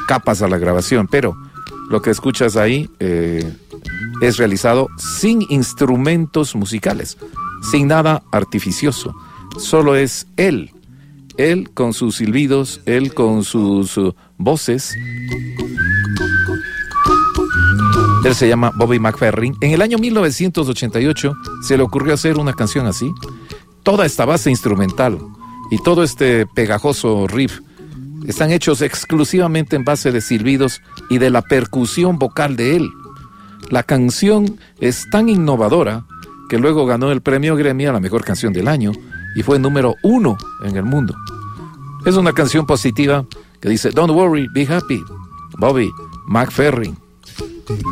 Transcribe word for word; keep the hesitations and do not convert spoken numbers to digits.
capas a la grabación, pero lo que escuchas ahí eh, es realizado sin instrumentos musicales, sin nada artificioso. Solo es él, él con sus silbidos, él con sus uh, voces. Él se llama Bobby McFerrin. En el año mil novecientos ochenta y ocho se le ocurrió hacer una canción así. Toda esta base instrumental y todo este pegajoso riff están hechos exclusivamente en base de silbidos y de la percusión vocal de él. La canción es tan innovadora que luego ganó el premio Grammy a la mejor canción del año y fue número uno en el mundo. Es una canción positiva que dice: Don't worry, be happy, Bobby McFerrin.